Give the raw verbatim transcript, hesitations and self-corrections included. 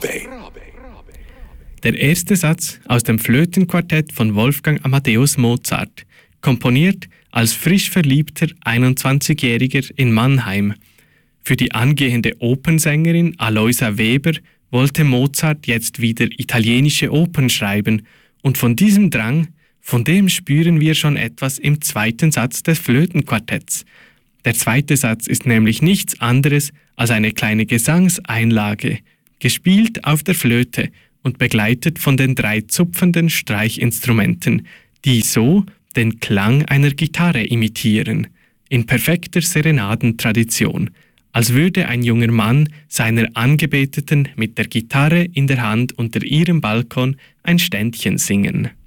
Der erste Satz aus dem Flötenquartett von Wolfgang Amadeus Mozart, komponiert als frisch verliebter einundzwanzigjähriger in Mannheim. Für die angehende Opernsängerin Aloysia Weber wollte Mozart jetzt wieder italienische Opern schreiben, und von diesem Drang, von dem spüren wir schon etwas im zweiten Satz des Flötenquartetts. Der zweite Satz ist nämlich nichts anderes als eine kleine Gesangseinlage, gespielt auf der Flöte und begleitet von den drei zupfenden Streichinstrumenten, die so den Klang einer Gitarre imitieren, in perfekter Serenadentradition, als würde ein junger Mann seiner Angebeteten mit der Gitarre in der Hand unter ihrem Balkon ein Ständchen singen.